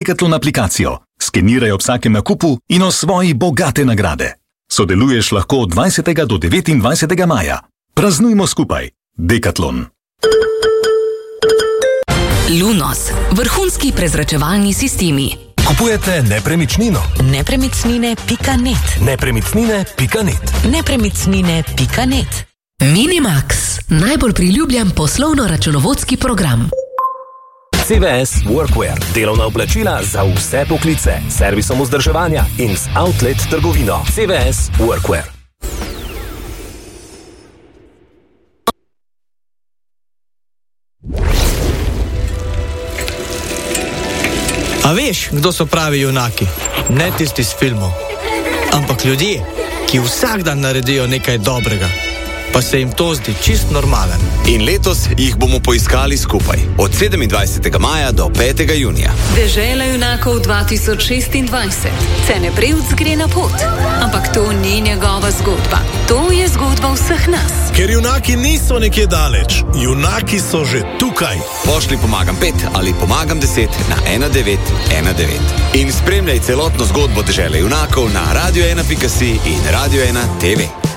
Decathlon aplikacijo, skeniraj ob vsakem nakupu in osvoji bogate nagrade. Sodeluješ lahko od 20. do 29. maja. Praznujmo skupaj. Decathlon. Lunos. Vrhunski prezračevalni sistemi. Kupujete nepremičnino? Nepremičnine.net. Nepremičnine.net. Nepremičnine.net. Minimax. Najbolj priljubljen poslovno-računovodski program. CVS Workwear. Delovna oblačila za vse poklice. Servisom vzdrževanja in z outlet trgovino. CVS Workwear. A veš, kdo so pravi junaki? Ne tisti z filmov, ampak ljudje, ki vsak dan naredijo nekaj dobrega, pa se jim to zdi čist normalen. In letos jih bomo poiskali skupaj, od 27. maja do 5. junija. Dežela junakov 2026. Cenebrevc gre na pot. Ampak to ni njegova zgodba. To je zgodba vseh nas. Ker junaki niso nekje daleč, junaki so že tukaj. Pošli pomagam 5 ali pomagam 10 na 1919. In spremljaj celotno zgodbo Dežele junakov na radio1.si in Radio 1 TV.